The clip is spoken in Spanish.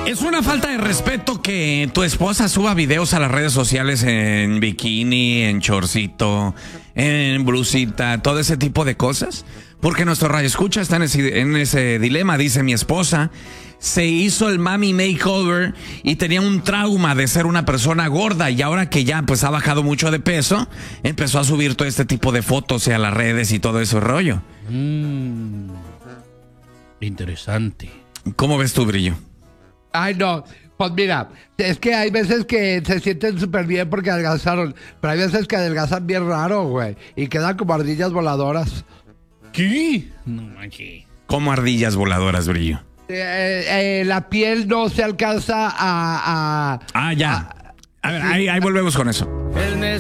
Es una falta de respeto que tu esposa suba videos a las redes sociales en bikini, en chorcito, en blusita, todo ese tipo de cosas. Porque nuestro radioescucha está en ese dilema. Dice: mi esposa se hizo el mami makeover y tenía un trauma de ser una persona gorda, y ahora que ya pues ha bajado mucho de peso, empezó a subir todo este tipo de fotos a las redes y todo ese rollo. Interesante. ¿Cómo ves tú, Brillo? Ay, no. Pues mira, es que hay veces que se sienten súper bien porque adelgazaron, pero hay veces que adelgazan bien raro, güey, y quedan como ardillas voladoras. ¿Qué? No manches. ¿Cómo ardillas voladoras, Brillo? La piel no se alcanza a... Ya. A ver, ahí volvemos con eso. El